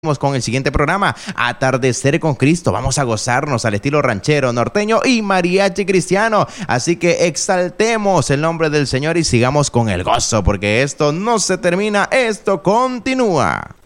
Con el siguiente programa, Atardecer con Cristo. Vamos a gozarnos al estilo ranchero, norteño y mariachi cristiano. Así que exaltemos el nombre del Señor y sigamos con el gozo, porque esto no se termina, esto continúa.